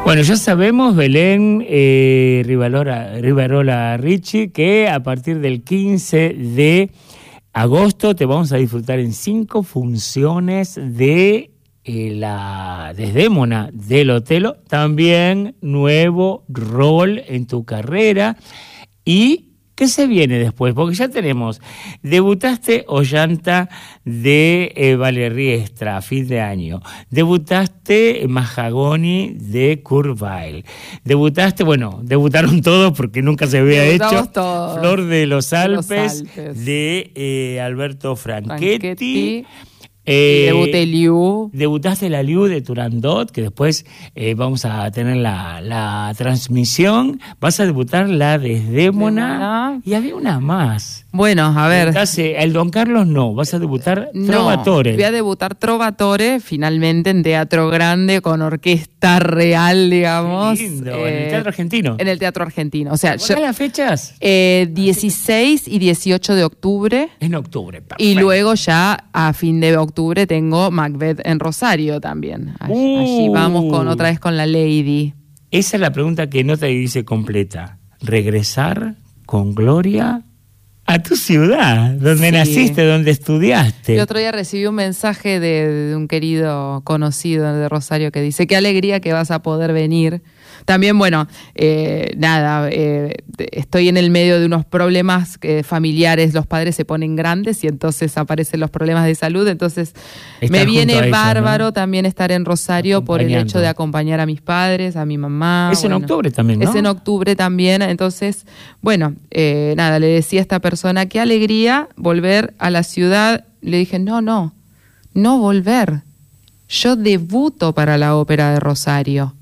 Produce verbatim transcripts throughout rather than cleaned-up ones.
Bueno, ya sabemos, Belén eh, Rivarola, Rivarola Ricci, que a partir del quince de agosto te vamos a disfrutar en cinco funciones de eh, la Desdémona del Otello, también nuevo rol en tu carrera. ¿Y qué se viene después? Porque ya tenemos, debutaste Ollanta de eh, Valeriestra a fin de año, debutaste Mahagoni de Kurt Weill, debutaste, bueno, debutaron todos porque nunca se había Debutamos hecho, todos. Flor de los Alpes, Los Alpes. de eh, Alberto Franchetti. Franchetti. Eh, Y debuté Liu. Debutaste la Liu de Turandot, que después eh, vamos a tener la, la transmisión. Vas a debutar la Desdémona. Y había una más. Bueno, a ver. Debutaste el Don Carlos no, vas a debutar No, Trovatore. voy a debutar Trovatore finalmente en Teatro Grande con orquesta real, digamos. Qué lindo, eh, en el Teatro Argentino. En el Teatro Argentino. O sea, yo, las fechas? Eh, dieciséis y dieciocho de octubre. En octubre, perfecto. Y luego ya a fin de octubre tengo Macbeth en Rosario también. Allí, Uh. allí vamos con otra vez con la Lady. Esa es la pregunta que no te dice completa. ¿Regresar con gloria a tu ciudad, donde Sí. naciste, donde estudiaste? El otro día recibí un mensaje de, de un querido conocido de Rosario que dice, qué alegría que vas a poder venir. También, bueno, eh, nada, eh, estoy en el medio de unos problemas eh, familiares, los padres se ponen grandes y entonces aparecen los problemas de salud, entonces Estar me junto viene a ellos, bárbaro, ¿no? También estar en Rosario por el Acompañando. hecho de acompañar a mis padres, a mi mamá. Es en bueno, octubre también, ¿no? Es en octubre también, entonces, bueno, eh, nada, le decía a esta persona, qué alegría volver a la ciudad. Le dije, no, no, no volver. Yo debuto para la Ópera de Rosario.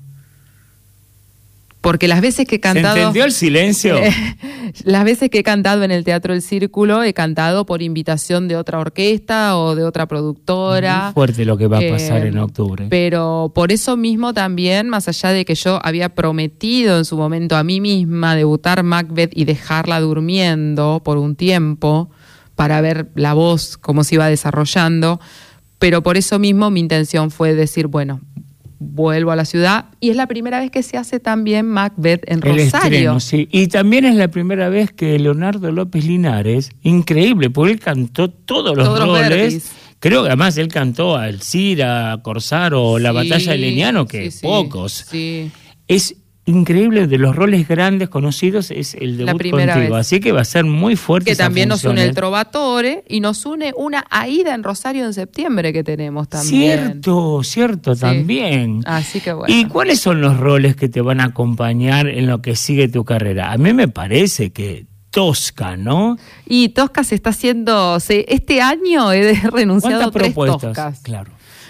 Porque las veces que he cantado... ¿Se entendió el silencio? Las veces que he cantado en el Teatro El Círculo, he cantado por invitación de otra orquesta o de otra productora. Muy fuerte lo que va a pasar Eh, en octubre. Pero por eso mismo también, más allá de que yo había prometido en su momento a mí misma debutar Macbeth y dejarla durmiendo por un tiempo para ver la voz, cómo se iba desarrollando, pero por eso mismo mi intención fue decir, bueno, vuelvo a la ciudad, y es la primera vez que se hace también Macbeth en El Rosario. estreno, sí. Y también es la primera vez que Leonardo López Linares, increíble, porque él cantó todos los Todos los roles. Verdis. Creo que además él cantó a Alcira, a Corsaro, La Sí, Batalla de Leniano, que sí, sí, pocos. sí. Es increíble, de los roles grandes conocidos es el debut primera contigo, vez. así que va a ser muy fuerte Que esa también nos función, une ¿eh? el Trovatore y nos une una Aida en Rosario en septiembre que tenemos también. Cierto, cierto, Sí. también. Así que bueno. ¿Y cuáles son los roles que te van a acompañar en lo que sigue tu carrera? A mí me parece que Tosca, ¿no? Y Tosca se está haciendo, se, este año he renunciado a ¿Cuántas tres propuestas? Toscas. Claro.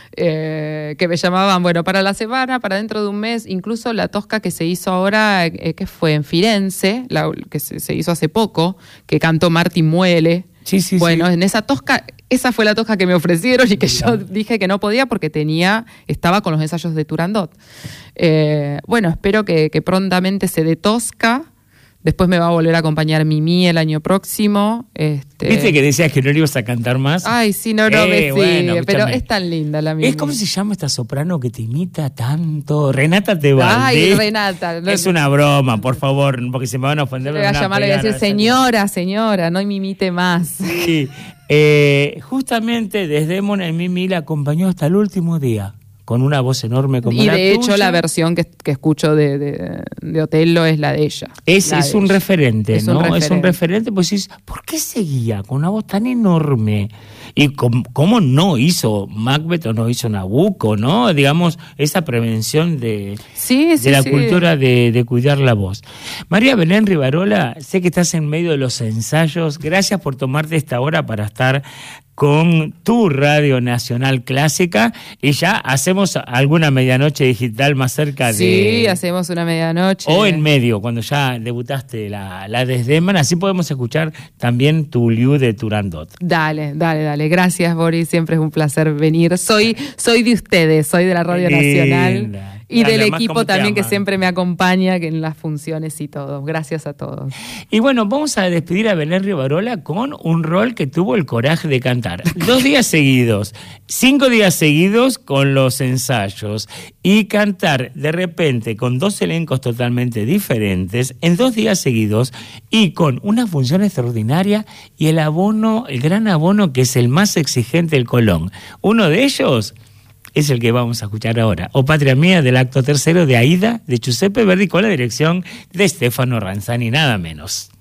Eh, que me llamaban, bueno, para la semana, para dentro de un mes, incluso la Tosca que se hizo ahora, eh, que fue en Firenze, la, que se, se hizo hace poco, que cantó Martín Muele. Sí, sí, bueno, sí. en esa Tosca, esa fue la Tosca que me ofrecieron y que yo dije que no podía porque tenía, estaba con los ensayos de Turandot. Eh, bueno, espero que, que prontamente se dé Tosca. Después me va a volver a acompañar Mimi el año próximo. Este... ¿Viste que decías que no le ibas a cantar más? Ay, sí, no, no, Eh, me sigue, bueno, pero escúchame. es tan linda la Mimi. ¿Es cómo se llama esta soprano que te imita tanto? Renata Tebaldi. Ay, Renata. no- Es una broma, por favor, porque se me van a ofender. Le me voy a van llamar y le voy a pegar, decir, señora, señora, no me imite más. Sí. Eh, justamente Desdémona y Mimi la acompañó hasta el último día, con una voz enorme como Y la de hecho tuya. la versión que, que escucho de, de, de Otello es la de ella. Es, La es de un ella. referente, Es un ¿no? Es un referente. referente, pues dices, ¿por qué seguía con una voz tan enorme? Y com- cómo no hizo Macbeth o no hizo Nabucco, ¿no? Digamos, esa prevención de, Sí, sí, de la sí. cultura de, de cuidar la voz. María Belén Rivarola, sé que estás en medio de los ensayos. Gracias por tomarte esta hora para estar con tu Radio Nacional Clásica, y ya hacemos alguna medianoche digital más cerca Sí, de... hacemos una medianoche. O en medio, cuando ya debutaste la, la Desdémona, así podemos escuchar también tu Liu de Turandot. Dale, dale, dale. Gracias, Boris. Siempre es un placer venir. Soy, soy de ustedes, soy de la Radio Linda. Nacional. Y del equipo también que siempre me acompaña que en las funciones y todo. Gracias a todos. Y bueno, vamos a despedir a Belén Rivarola con un rol que tuvo el coraje de cantar. Dos días seguidos, cinco días seguidos con los ensayos y cantar de repente con dos elencos totalmente diferentes en dos días seguidos y con una función extraordinaria y el abono, el gran abono que es el más exigente del Colón. Uno de ellos es el que vamos a escuchar ahora, O Patria Mía, del acto tercero de Aida, de Giuseppe Verdi, con la dirección de Stefano Ranzani, nada menos.